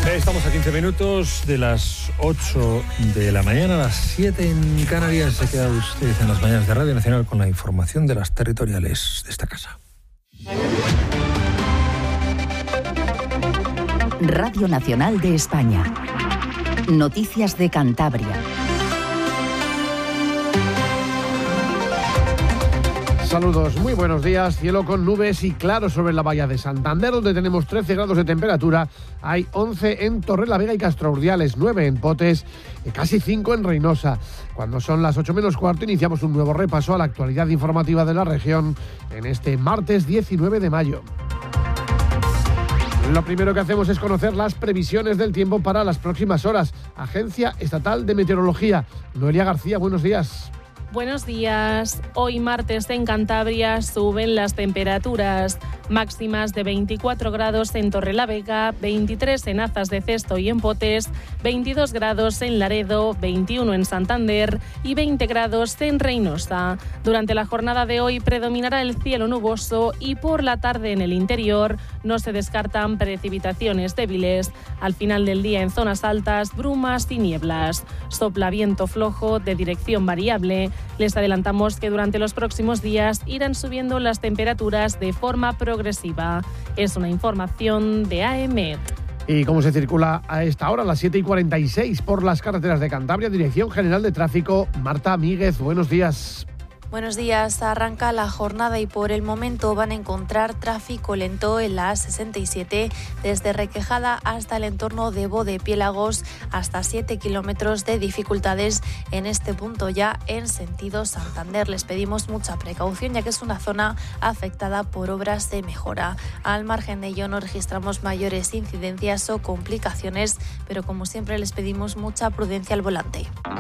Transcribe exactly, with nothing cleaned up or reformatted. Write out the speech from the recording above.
Estamos a quince minutos de las ocho de la mañana, a las siete en Canarias. Se queda usted en las mañanas de Radio Nacional con la información de las territoriales de esta casa. Radio Nacional de España. Noticias de Cantabria. Saludos, muy buenos días. Cielo con nubes y claro sobre la bahía de Santander, donde tenemos trece grados de temperatura. Hay once en Torrelavega y Castrourdiales, nueve en Potes y casi cinco en Reynosa. Cuando son las ocho menos cuarto, iniciamos un nuevo repaso a la actualidad informativa de la región en este martes diecinueve de mayo. Lo primero que hacemos es conocer las previsiones del tiempo para las próximas horas. Agencia Estatal de Meteorología. Noelia García, buenos días. Buenos días. Hoy martes en Cantabria suben las temperaturas máximas de veinticuatro grados en Torrelavega, veintitrés en Azas de Cesto y en Potes, veintidós grados en Laredo, veintiuno en Santander y veinte grados en Reynosa. Durante la jornada de hoy predominará el cielo nuboso y por la tarde en el interior no se descartan precipitaciones débiles. Al final del día en zonas altas, brumas y nieblas. Sopla viento flojo de dirección variable. Les adelantamos que durante los próximos días irán subiendo las temperaturas de forma progresiva. Es una información de A E M E T. ¿Y cómo se circula a esta hora, a las siete y cuarenta y seis, por las carreteras de Cantabria? Dirección General de Tráfico, Marta Míguez, buenos días. Buenos días, arranca la jornada y por el momento van a encontrar tráfico lento en la A sesenta y siete desde Requejada hasta el entorno de Bodepiélagos, hasta siete kilómetros de dificultades en este punto ya en sentido Santander. Les pedimos mucha precaución ya que es una zona afectada por obras de mejora. Al margen de ello no registramos mayores incidencias o complicaciones, pero como siempre les pedimos mucha prudencia al volante.